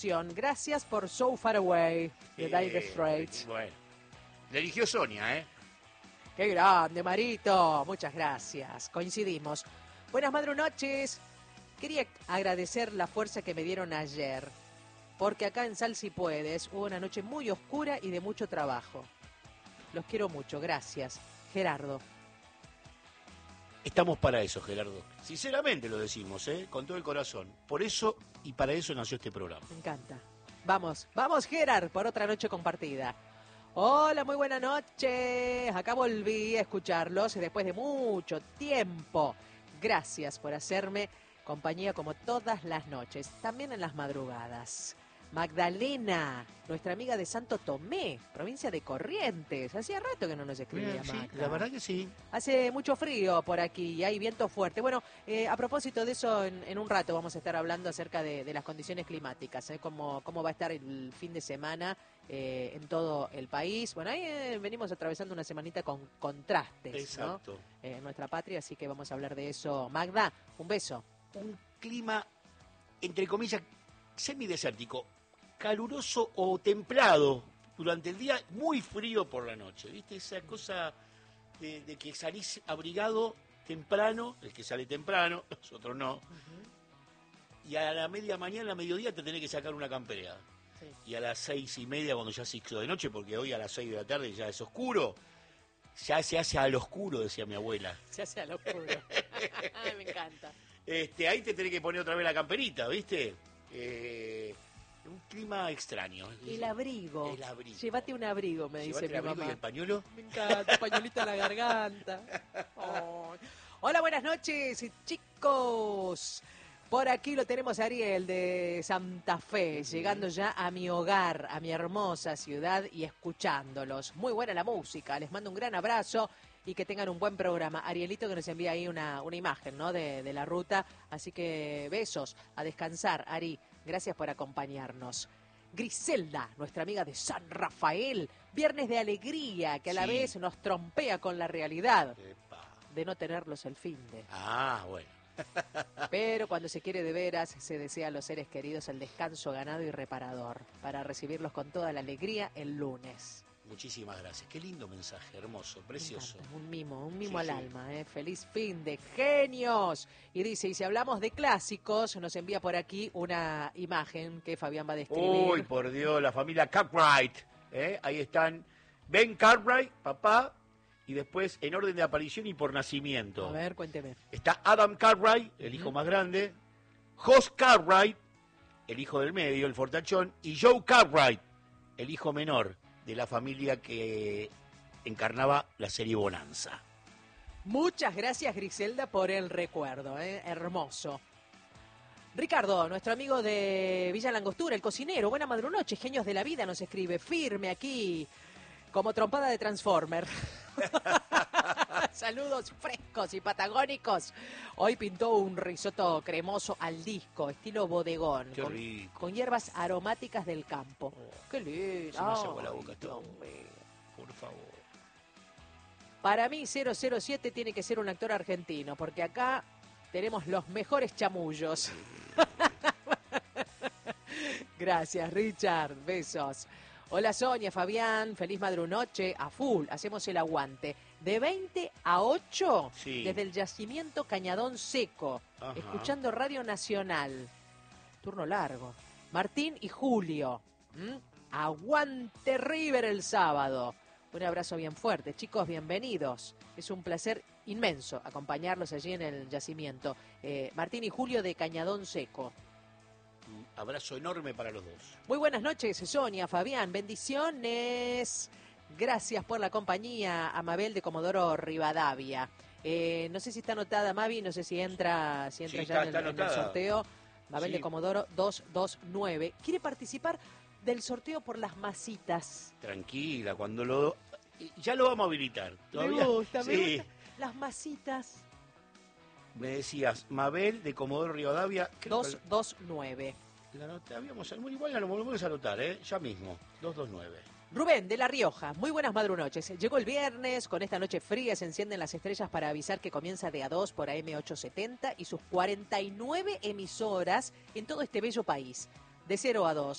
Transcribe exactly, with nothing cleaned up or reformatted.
Gracias por So Far Away de Eh, Dire Straits. Bueno, le eligió Sonia, ¿eh? Qué grande, Marito. Muchas gracias. Coincidimos. Buenas madrunoches. Quería agradecer la fuerza que me dieron ayer, porque acá en Sal Si Puedes hubo una noche muy oscura y de mucho trabajo. Los quiero mucho. Gracias. Gerardo. Estamos para eso, Gerardo. Sinceramente lo decimos, ¿eh? Con todo el corazón. Por eso y para eso nació este programa. Me encanta. Vamos, vamos, Gerard, por otra noche compartida. Hola, muy buenas noches. Acá volví a escucharlos después de mucho tiempo. Gracias por hacerme compañía como todas las noches, también en las madrugadas. Magdalena, nuestra amiga de Santo Tomé, provincia de Corrientes. Hacía rato que no nos escribía Mira, sí, Magda. la verdad que sí. Hace mucho frío por aquí y hay viento fuerte. Bueno, eh, a propósito de eso, en, en un rato vamos a estar hablando acerca de, de las condiciones climáticas, ¿eh? cómo, cómo va a estar el fin de semana eh, en todo el país. Bueno, ahí eh, venimos atravesando una semanita con contrastes, Exacto. ¿no? Eh, en nuestra patria, así que vamos a hablar de eso. Magda, un beso. Un clima, entre comillas, semidesértico, caluroso o templado durante el día, muy frío por la noche. ¿Viste? Esa cosa de, de que salís abrigado temprano, el que sale temprano, nosotros no. Uh-huh. Y a la media mañana, a mediodía, te tenés que sacar una campera. Sí. Y a las seis y media, cuando ya se hizo de noche, porque hoy a las seis de la tarde ya es oscuro, ya se hace al oscuro, decía mi abuela. Se hace al oscuro. Ay, me encanta. Este, ahí te tenés que poner otra vez la camperita, ¿viste? Eh, un clima extraño. El abrigo. El abrigo. Llévate un abrigo, me dice mi mamá. ¿Y el pañuelo? Me encanta, pañuelito en la garganta. Oh. Hola, buenas noches, chicos. Por aquí lo tenemos a Ariel de Santa Fe, uh-huh. llegando ya a mi hogar, a mi hermosa ciudad y escuchándolos. Muy buena la música, les mando un gran abrazo y que tengan un buen programa. Arielito que nos envía ahí una, una imagen, ¿no? de, de la ruta, así que besos, a descansar, Ari. Gracias por acompañarnos. Griselda, nuestra amiga de San Rafael, viernes de alegría, que a la sí. vez nos trompea con la realidad Epa. de no tenerlos el fin de. Ah, bueno. Pero cuando se quiere de veras, se desea a los seres queridos el descanso ganado y reparador, para recibirlos con toda la alegría el lunes. Muchísimas gracias. Qué lindo mensaje, hermoso, precioso. Un mimo, un mimo sí, al sí. alma, ¿eh? Feliz fin de genios. Y dice, y si hablamos de clásicos, nos envía por aquí una imagen que Fabián va a describir. Uy, por Dios, la familia Cartwright. ¿eh? Ahí están Ben Cartwright, papá, y después en orden de aparición y por nacimiento. A ver, cuénteme. Está Adam Cartwright, el hijo uh-huh. más grande, Jos Cartwright, el hijo del medio, el fortachón, y Joe Cartwright, el hijo menor de la familia que encarnaba la serie Bonanza. Muchas gracias, Griselda, por el recuerdo, ¿eh? Hermoso. Ricardo, nuestro amigo de Villa Langostura, el cocinero, buena madrunoche, genios de la vida, nos escribe, firme aquí, como trompada de Transformer. Saludos frescos y patagónicos. Hoy pintó un risotto cremoso al disco, estilo bodegón. Qué con, rico. Con hierbas aromáticas del campo. Oh, qué lindo. Se me hace agua la boca todo. Por favor. Para mí cero cero siete tiene que ser un actor argentino, porque acá tenemos los mejores chamullos. Gracias, Richard. Besos. Hola Sonia, Fabián, feliz madrunoche, a full, hacemos el aguante. De veinte a ocho, sí. desde el yacimiento Cañadón Seco, Ajá. escuchando Radio Nacional. Turno largo. Martín y Julio. ¿Mm? Aguante River el sábado. Un abrazo bien fuerte. Chicos, bienvenidos. Es un placer inmenso acompañarlos allí en el yacimiento. Eh, Martín y Julio de Cañadón Seco. Un abrazo enorme para los dos. Muy buenas noches, Sonia, Fabián, bendiciones. Gracias por la compañía, a Mabel de Comodoro Rivadavia. Eh, no sé si está anotada, Mavi, no sé si entra, si entra sí, ya está, en, el, está en el sorteo. Mabel sí. de Comodoro doscientos veintinueve. ¿Quiere participar del sorteo por las masitas? Tranquila, cuando lo... Ya lo vamos a habilitar. ¿Todavía? Me gusta, me sí. gusta. Las masitas. Me decías, Mabel de Comodoro Rivadavia. doscientos veintinueve. La nota, habíamos, igual la volvemos a anotar, ¿eh? Ya mismo, doscientos veintinueve. Rubén, de La Rioja, muy buenas madrunoches. Llegó el viernes, con esta noche fría se encienden las estrellas para avisar que comienza de a dos por A M ochocientos setenta y sus cuarenta y nueve emisoras en todo este bello país. de cero a dos.